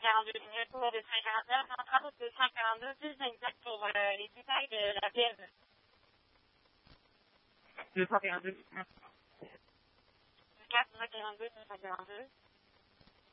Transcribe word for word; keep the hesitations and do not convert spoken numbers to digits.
quarante-deux minutes pour le cinq quarante-neuf, entre autres deux cent quarante-deux, plus exact pour euh, les détails de la P M E. deux cent quarante-deux. quatre cent quarante-deux, deux cent quarante-deux.